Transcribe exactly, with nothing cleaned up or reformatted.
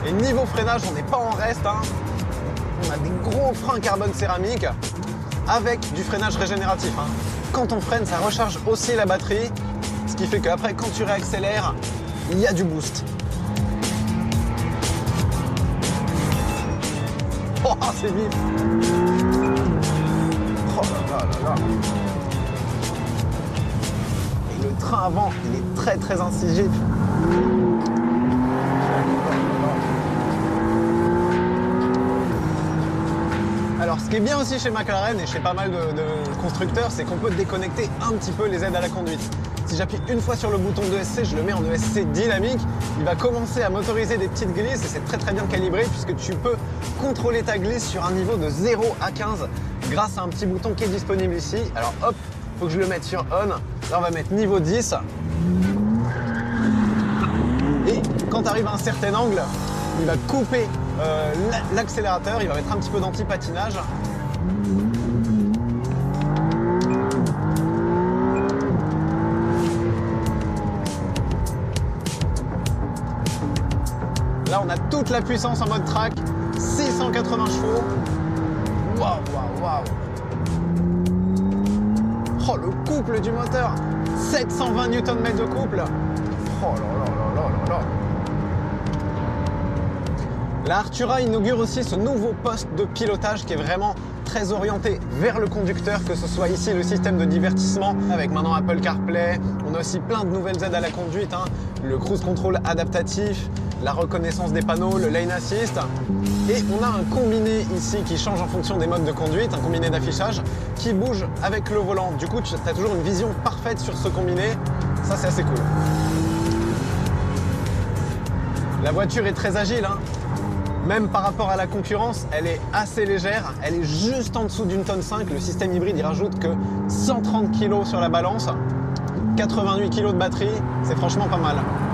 Et niveau freinage, on n'est pas en reste, hein. On a des gros freins carbone céramique avec du freinage régénératif, hein. Quand on freine, ça recharge aussi la batterie, ce qui fait qu'après, quand tu réaccélères, il y a du boost. Oh, c'est vif. Oh là là là là. Et le train avant, il est très très incisif. Alors ce qui est bien aussi chez McLaren et chez pas mal de, de constructeurs, c'est qu'on peut déconnecter un petit peu les aides à la conduite. Si j'appuie une fois sur le bouton d'E S C, je le mets en E S C dynamique, il va commencer à motoriser des petites glisses et c'est très très bien calibré puisque tu peux contrôler ta glisse sur un niveau de zéro à quinze grâce à un petit bouton qui est disponible ici. Alors hop, il faut que je le mette sur on. Là on va mettre niveau dix. Et quand tu arrives à un certain angle, il va couper euh, l'accélérateur, il va mettre un petit peu d'anti-patinage. Là, on a toute la puissance en mode track, six cent quatre-vingts chevaux. Waouh, waouh, waouh. Oh, le couple du moteur, sept cent vingt newton mètres de couple. Oh là là là là là là. La Artura inaugure aussi ce nouveau poste de pilotage qui est vraiment très orienté vers le conducteur, que ce soit ici le système de divertissement avec maintenant Apple CarPlay. On a aussi plein de nouvelles aides à la conduite, hein. Le cruise control adaptatif, la reconnaissance des panneaux, le lane assist. Et on a un combiné ici qui change en fonction des modes de conduite, un combiné d'affichage qui bouge avec le volant. Du coup, tu as toujours une vision parfaite sur ce combiné. Ça, c'est assez cool. La voiture est très agile, hein. Même par rapport à la concurrence, elle est assez légère. Elle est juste en dessous d'une tonne cinq. Le système hybride, il rajoute que cent trente kilos sur la balance. quatre-vingt-huit kilos de batterie, c'est franchement pas mal.